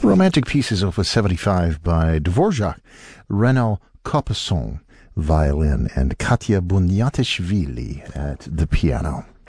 Romantic Pieces, Opus 75 by Dvorak, Renaud Caupesson, violin, and Katya Bunyatishvili at the piano.